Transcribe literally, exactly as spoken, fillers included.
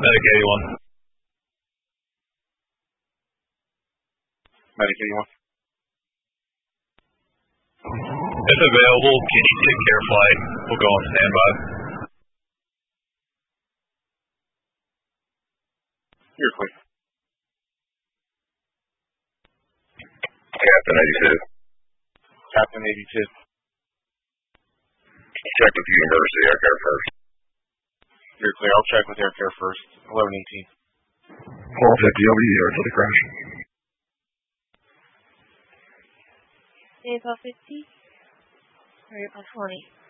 Medic eighty-one. Medic eighty-one. If available, can you take care flight? We'll go on standby. You're clear. Captain eighty-two. Captain eighty-two. Check with University Aircare first. You're clear. I'll check with Aircare first. eleven eighteen. four fifty over here to the crash. Dave fifty. Or twenty.